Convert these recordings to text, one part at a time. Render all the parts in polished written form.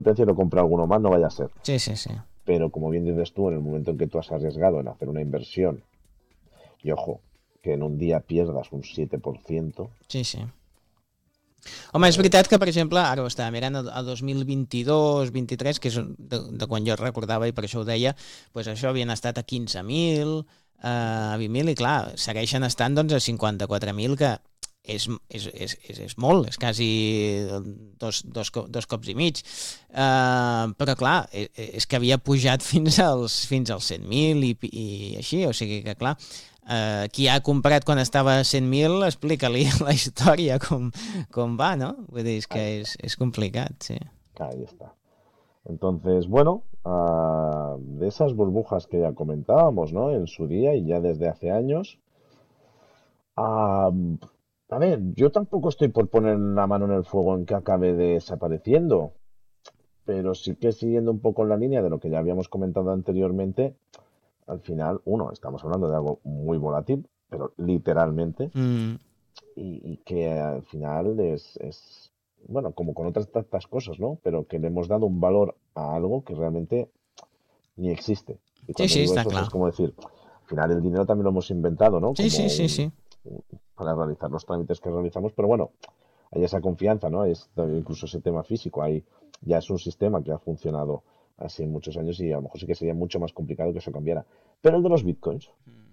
precio no comprar alguno más, no vaya a ser. Sí, sí, sí. Pero como bien dices tú, en el momento en que tú has arriesgado en hacer una inversión, y ojo, que en un día pierdas un 7%, Sí, sí. Home, és pues veritat que, per exemple, ara ho estava mirant a 2022-23, que és de quan jo recordava i per això ho deia, doncs això havien estat a 15.000, a 20.000, i clar, segueixen estant doncs, a 54.000, que és molt, és quasi dos cops i mig. Però clar, és que havia pujat fins als 100.000 i així, o sigui que clar, qui ha comprat quan estava a 100.000, explica-li la història com va, ¿no? Vull dir, és que ahí está, és complicat, sí. ahí está. Entonces, bueno, de esas burbujas que ya comentábamos, ¿no? En su día y ya desde hace años, ah, a ver, yo tampoco estoy por poner la mano en el fuego en que acabe desapareciendo, pero sí que siguiendo un poco en la línea de lo que ya habíamos comentado anteriormente, al final, uno, estamos hablando de algo muy volátil, pero literalmente, Mm, y que al final bueno, como con otras tantas cosas, ¿no? Pero que le hemos dado un valor a algo que realmente ni existe. Y sí, cuando sí, digo està eso, clar. es como decir, al final el dinero también lo hemos inventado, ¿no? Sí, sí, sí, sí. Para realizar los trámites que realizamos, pero bueno, hay esa confianza, ¿no? Incluso ese tema físico, ya es un sistema que ha funcionado así en muchos años y a lo mejor sí que sería mucho más complicado que eso cambiara. Pero el de los bitcoins,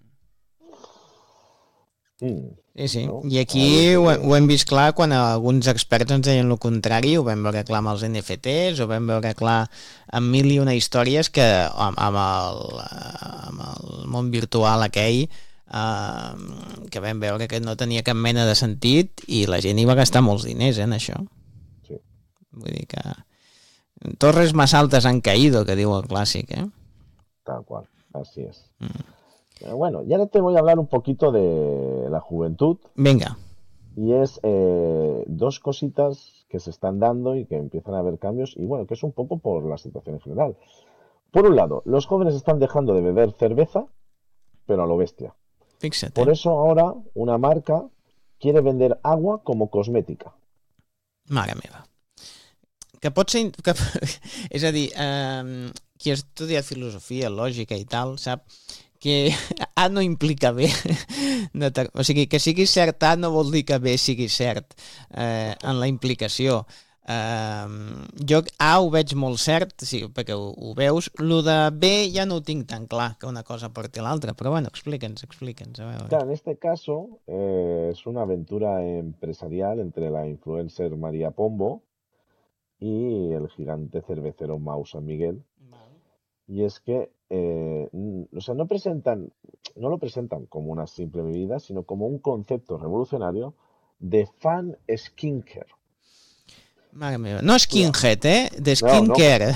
mm, Sí, sí. ¿no? I Ahí es aquí ho hem vist clar quan alguns experts ens deien el contrari, ho vam veure clar amb els NFTs, ho vam veure clar amb mil i una històries que amb el món virtual aquell, que vam veure que no tenia cap mena de sentit i la gent hi va gastar molts diners, en això. sí, Vull dir que torres más altas han caído, que diu el clàssic, eh? tal cual, así es. Mm. Pero bueno, y ahora te voy a hablar un poquito de la juventud Vinga. y es dos cositas que se están dando y que empiezan a haber cambios y bueno, que es un poco por la situación en general. Por un lado, los jóvenes están dejando de beber cerveza, pero a lo bestia. Fixa't, Por eso ahora una marca quiere vender agua como cosmética. Mare meva. Que pot ser... Que, és a dir, qui ha estudiat filosofia, lògica i tal, sap que A no implica B. O sigui, que sigui cert A no vol dir que B sigui cert en la implicació. Jo A ho veig molt cert, sí, perquè ho veus. Lo de B ja no ho tinc tan clar, que una cosa porti l'altra, però bueno, explica'ns, a veure. Claro, en este caso es una aventura empresarial entre la influencer María Pombo y el gigante cervecero Mau San Miguel. Val. Y es que, o sea, no lo presentan como una simple bebida, sino como un concepto revolucionario de fan skincare. Mare meva. No Cuidado. skinhead, de No, no. skincare.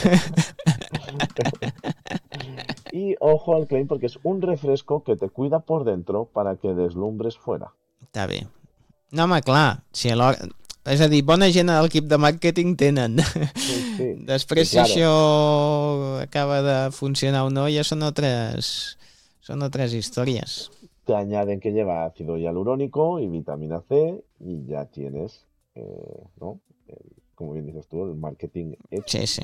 Y ojo al claim porque es un refresco que te cuida por dentro para que deslumbres fuera. Està bé. No, home, clar, si alhora... És a dir, bona gent a l'equip de màrqueting tenen. Sí, sí. Y Després, si claro, això acaba de funcionar o no, ja són altres històries. te añaden que lleva ácido hialurónico y vitamina C y ya tienes, ¿no? Como bien dices tú, el marketing hecho. Sí, sí.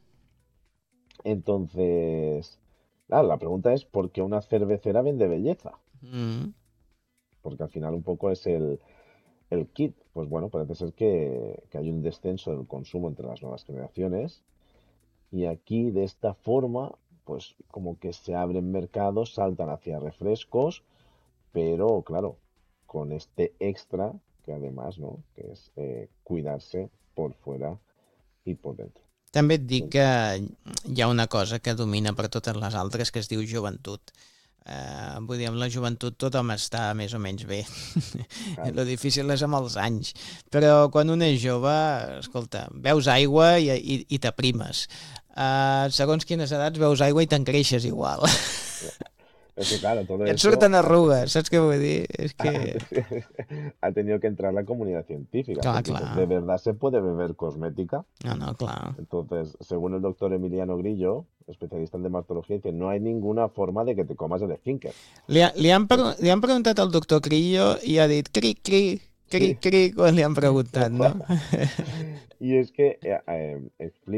Entonces, claro, la pregunta es, ¿por qué una cervecera vende belleza? Mm. Porque al final un poco es el kit. Pues bueno, parece ser que hay un descenso del consumo entre las nuevas generaciones y aquí de esta forma, pues como que se abren mercados, saltan hacia refrescos, pero claro, con este extra que además, ¿no? Que es cuidarse por fuera y por dentro. També et dic que hi ha una cosa que domina per totes les altres que es diu joventut. Vull dir, amb la joventut tothom està més o menys bé. Claro. Lo difícil és amb els anys. Però quan un és jove, escolta, beus aigua i t'aprimes. Segons quines edats veus aigua i t'engreixes igual. Es que claro, todo I et esto surten arrugues, saps què vull dir? És que... ha tenido que entrar la comunidad científica, Clar, porque dice, clar. ¿de verdad se puede beber cosmética? No, no, clar. Entonces, según el doctor Emiliano Grillo, especialista en dermatología, dice, no hay ninguna forma de que te comas el skincare. Li han preguntat al doctor Crillo i ha dit cri, cri, cri, Sí, cri quan li han tal preguntat, no? cual. Y es que explica